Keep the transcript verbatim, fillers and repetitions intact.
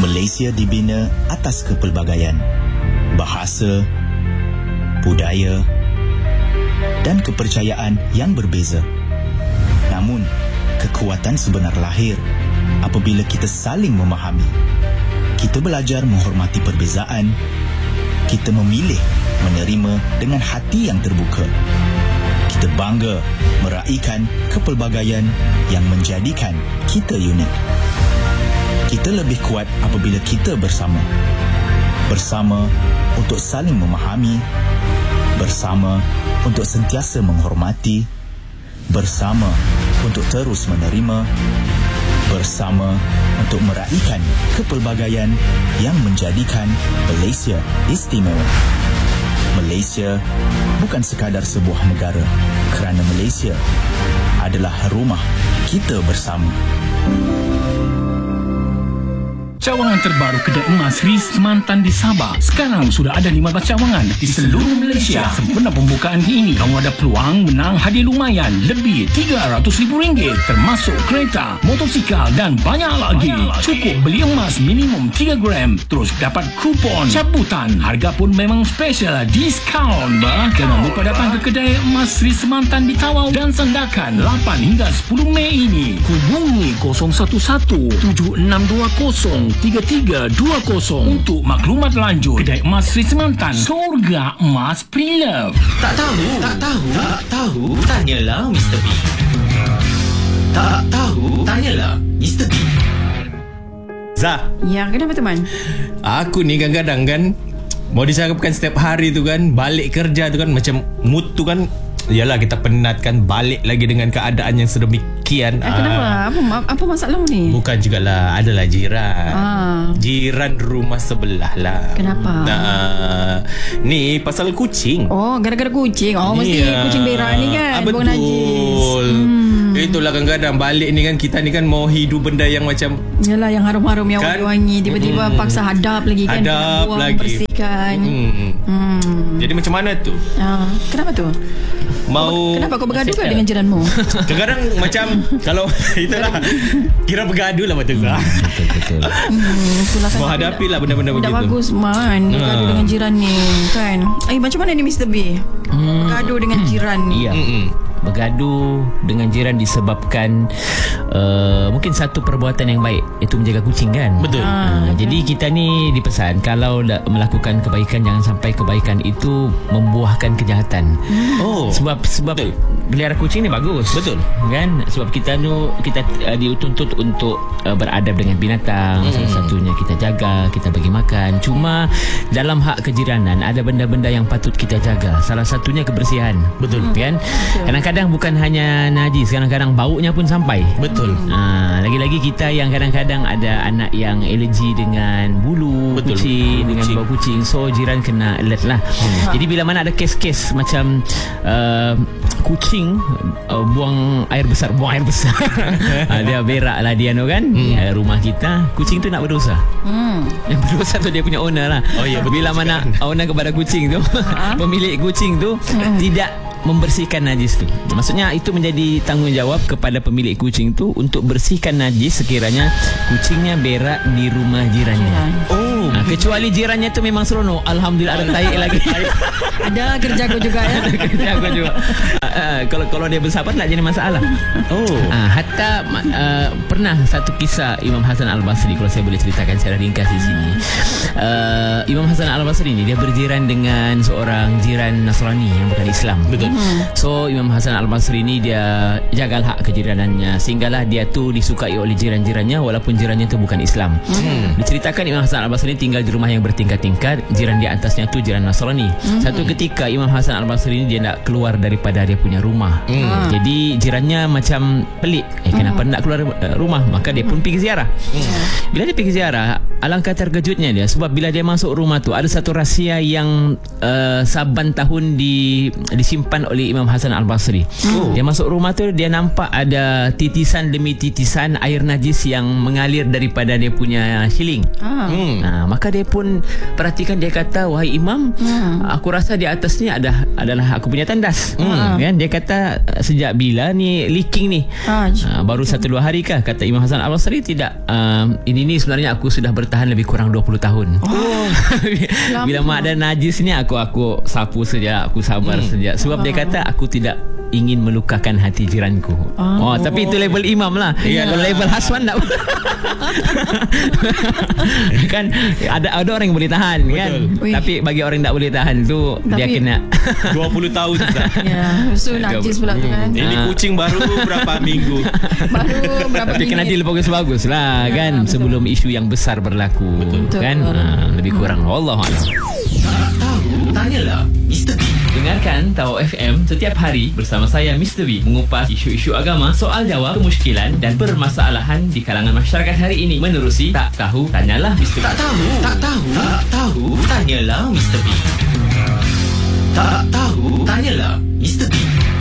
Malaysia dibina atas kepelbagaian, bahasa, budaya dan kepercayaan yang berbeza. Namun, kekuatan sebenar lahir apabila kita saling memahami. Kita belajar menghormati perbezaan. Kita memilih menerima dengan hati yang terbuka. Kita bangga meraihkan kepelbagaian yang menjadikan kita unik. Kita lebih kuat apabila kita bersama. Bersama untuk saling memahami. Bersama untuk sentiasa menghormati. Bersama untuk terus menerima. Bersama untuk meraihkan kepelbagaian yang menjadikan Malaysia istimewa. Malaysia bukan sekadar sebuah negara, kerana Malaysia adalah rumah kita bersama. Cawangan terbaru kedai emas Riz Mantan di Sabah. Sekarang sudah ada lima belas cawangan di seluruh Malaysia. Sempena pembukaan ini, kamu ada peluang menang hadiah lumayan lebih tiga ratus ribu ringgit, termasuk kereta, motosikal dan banyak lagi. Cukup beli emas minimum tiga gram, terus dapat kupon cabutan. Harga pun memang special, diskaun bah. Jangan lupa datang ke kedai emas Riz Mantan di Tawau dan Sandakan lapan hingga sepuluh Mei ini. Hubungi kosong satu satu tujuh enam dua kosong tiga tiga dua kosong untuk maklumat lanjut. Kedai emas Riz Mantan, surga emas pre-love. Tak tahu, tak tahu, tak tahu, tanyalah Mister B. Tak tahu, tanyalah Mister B. Zah. Ya, kenapa teman? Aku ni kadang-kadang kan mau dicakapkan setiap hari tu kan, balik kerja tu kan macam mood tu kan, yalah kita penat kan, balik lagi dengan keadaan yang sedemikian. Eh, kenapa? Ah, Apa apa masalah ni? bukan jugalah, adalah jiran. Ah. Jiran rumah sebelah lah. Kenapa? Nah, ni pasal kucing. Oh, gara-gara kucing. Oh, mesti Ya. kucing berak ni kan. Ah, Bau betul. najis. Hmm. Itulah kadang-kadang balik ni kan, kita ni kan mau hidup benda yang macam Yalah, yang harum-harum, yang Kan? wangi-wangi. Tiba-tiba Mm. paksa hadap lagi kan. Hadap Buang, lagi. bersihkan. hmm. Hmm. Jadi macam mana tu? Ah, kenapa tu? Mau Kenapa kau bergaduh ke dengan jiranmu? kadang-kadang macam kalau itulah kira bergaduh lah betul tak? Betul-betul. Hmm, itulah kan. Mau hadapi lah benda-benda Tak begitu. bagus man bergaduh Ha. dengan jiran ni kan. Eh, macam mana ni Mister B? Hmm. Bergaduh dengan jiran ni. Ya. Mm-mm. Bergaduh dengan jiran disebabkan uh, mungkin satu perbuatan yang baik, iaitu menjaga kucing kan. Betul. Uh, jadi kita ni dipesan kalau dah melakukan kebaikan, jangan sampai kebaikan itu membuahkan kejahatan. Oh. Sebab sebab Betul. pelihara kucing ni bagus. Betul. Kan? Sebab kita tu kita uh, dituntut untuk uh, beradab dengan binatang. Mm. Salah satunya kita jaga, kita bagi makan. Cuma dalam hak kejiranan ada benda-benda yang patut kita jaga. Salah satunya kebersihan. Betul. Kan? Kadang-kadang bukan hanya najis, kadang-kadang baunya pun sampai. Betul. Ha, lagi-lagi kita yang kadang-kadang ada anak yang alergi dengan bulu Betul. kucing, Bulu dengan kucing. bau kucing, so jiran kena alert lah. hmm. Jadi bila mana ada kes-kes macam uh, kucing uh, buang air besar buang air besar ha, dia berak lah dia tu kan, Hmm. uh, rumah kita, kucing tu nak berdosa. Hmm. Yang berdosa tu dia punya owner lah. Oh, ya, betul Bila mana juga. owner kepada kucing tu pemilik kucing tu tidak membersihkan najis tu. Maksudnya itu menjadi tanggungjawab kepada pemilik kucing tu untuk bersihkan najis sekiranya kucingnya berak di rumah jirannya. Oh. Ha, kecuali jirannya tu memang seronok, alhamdulillah ada taik lagi. Ada kerja aku juga ya. Kerja aku juga. Uh, kalau kalau dia bersabar tak jadi masalah. Oh. Uh, hatta uh, pernah satu kisah Imam Hasan Al-Basri, kalau saya boleh ceritakan secara ringkas di sini. Uh, Imam Hasan Al-Basri ni dia berjiran dengan seorang jiran Nasrani yang bukan Islam. Betul. So Imam Hasan Al-Basri ni dia jaga hak kejiranannya, sehinggalah dia tu disukai oleh jiran-jirannya walaupun jirannya tu bukan Islam. Hmm. Diceritakan Imam Hasan Al-Basri ni tinggal di rumah yang bertingkat-tingkat, jiran di atasnya tu jiran Nasrani. Hmm. Satu ketika Imam Hasan Al-Basri ni dia nak keluar daripada dia punya rumah. Hmm. Jadi jirannya macam pelik, eh kenapa nak keluar uh, rumah? Maka dia pun pergi ziarah. Hmm. Bila dia pergi ziarah, alangkah terkejutnya dia sebab bila dia masuk rumah tu ada satu rahsia yang uh, saban tahun di disimpan oleh Imam Hasan Al-Basri. Oh. Dia masuk rumah tu, dia nampak ada titisan demi titisan air najis yang mengalir daripada dia punya siling. Ah. Hmm. Ha, ha, maka dia pun perhatikan, dia kata, wahai imam, hmm. aku rasa di atas ni ada adalah aku punya tandas. Hmm. Kan? Dia kata, sejak bila ni leaking ni? Ah, ha, baru satu dua hari kah? Kata Imam Hasan Al-Basri, tidak. Um, ini ni sebenarnya aku sudah bertahan lebih kurang dua puluh tahun. Oh. Bila mak ada najis ni, aku aku sapu saja, aku sabar hmm. saja. Sebab ah. dia kata, aku tidak ingin melukakan hati jiranku. Oh, oh tapi itu label imam lah. Yeah. Kalau label Haswan tak. Kan ada ada orang yang boleh tahan. Betul. Kan. Wih. Tapi bagi orang yang tak boleh tahan tu, tapi dia kena dua puluh tahun dah. Ya, so najis pula tu kan. Ini kucing baru berapa minggu. Baru berapa tapi kena deal bagus-bagus lah, ya, kan, betul. Sebelum isu yang besar berlaku. Betul. Kan. Ha, lebih kurang wallahualam. Tak tahu, tanyalah Mister B. Dengarkan Tahu F M setiap hari bersama saya Mister B, mengupas isu-isu agama, soal jawab, kemusykilan dan permasalahan di kalangan masyarakat hari ini menerusi Tak Tahu Tanyalah Mister B. Tak tahu, tak tahu, tak tahu, tanyalah Mister B. Tak tahu, tanyalah Mister B.